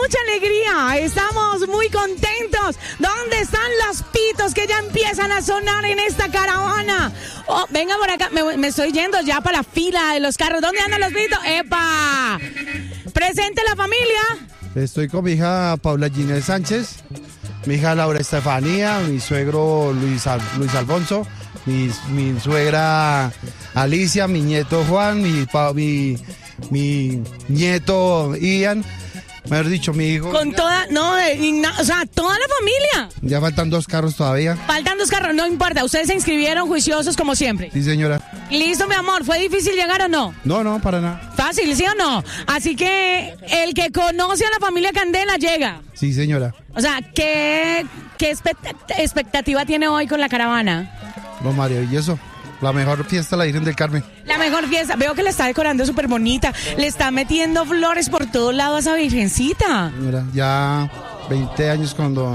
mucha alegría, estamos muy contentos. ¿Dónde están los pitos que ya empiezan a sonar en esta caravana? Oh, venga por acá, me estoy yendo ya para la fila de los carros. ¿Dónde andan los pitos? ¡Epa! Presente la familia. Estoy con mi hija Paula Ginés Sánchez, mi hija Laura Estefanía, mi suegro Luis Alfonso, mi suegra Alicia, mi nieto Juan, mi nieto Ian, mejor dicho, mi hijo. Con toda, o sea, toda la familia. Ya faltan 2 carros todavía. Faltan 2 carros, no importa, ustedes se inscribieron juiciosos como siempre. Sí, señora. Listo, mi amor, ¿fue difícil llegar o no? No, para nada. Fácil, ¿sí o no? Así que el que conoce a la familia Candela llega. Sí, señora. O sea, ¿qué expectativa tiene hoy con la caravana? Lo maravilloso. La mejor fiesta de la Virgen del Carmen. La mejor fiesta. Veo que la está decorando súper bonita. Le está metiendo flores por todo lado a esa virgencita. Señora, ya 20 años cuando